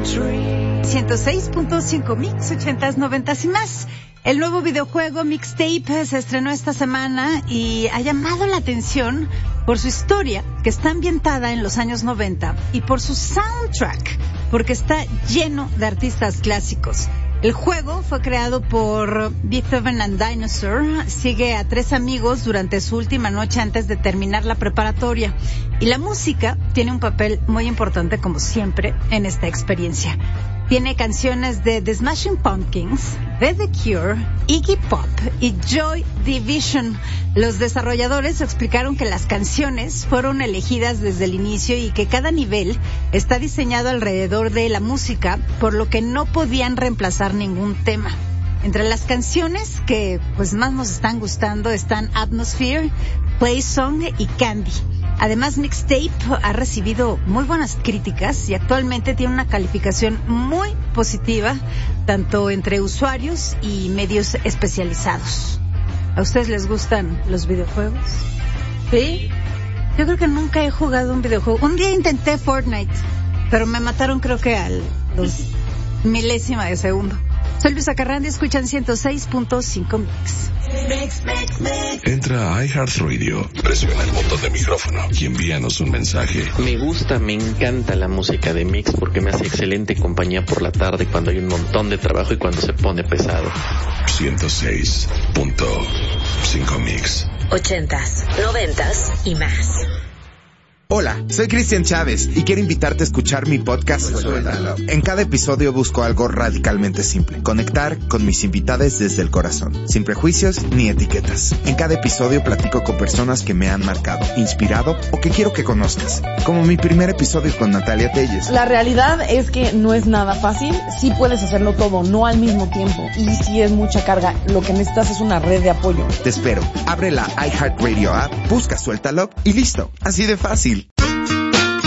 106.5 Mix, 80s, 90s y más. El nuevo videojuego Mixtape se estrenó esta semana y ha llamado la atención por su historia, que está ambientada en los años 90, y por su soundtrack, porque está lleno de artistas clásicos. El juego fue creado por Beethoven and Dinosaur. Sigue a 3 amigos durante su última noche antes de terminar la preparatoria. Y la música tiene un papel muy importante, como siempre, en esta experiencia. Tiene canciones de The Smashing Pumpkins, The Cure, Iggy Pop y Joy Division. Los desarrolladores explicaron que las canciones fueron elegidas desde el inicio y que cada nivel está diseñado alrededor de la música, por lo que no podían reemplazar ningún tema. Entre las canciones que más nos están gustando están Atmosphere, Play Song y Candy. Además, Mixtape ha recibido muy buenas críticas y actualmente tiene una calificación muy positiva, tanto entre usuarios y medios especializados. ¿A ustedes les gustan los videojuegos? ¿Sí? Yo creo que nunca he jugado un videojuego. Un día intenté Fortnite, pero me mataron creo que a los milésima de segundo. Soy Luisa Carrandi, escuchan 106.5 Mix. Entra a iHeartRadio, presiona el botón de micrófono y envíanos un mensaje. Me encanta la música de Mix porque me hace excelente compañía por la tarde cuando hay un montón de trabajo y cuando se pone pesado. 106.5 Mix. 80s, 90s y más. Hola, soy Cristian Chávez y quiero invitarte a escuchar mi podcast Suéltalo. En cada episodio busco algo radicalmente simple: conectar con mis invitados desde el corazón, sin prejuicios ni etiquetas. En cada episodio platico con personas que me han marcado, inspirado o que quiero que conozcas, como mi primer episodio con Natalia Telles. La realidad es que no es nada fácil, sí puedes hacerlo todo, no al mismo tiempo, y sí es mucha carga. Lo que necesitas es una red de apoyo. Te espero, abre la iHeartRadio app, busca Suéltalo y listo, así de fácil.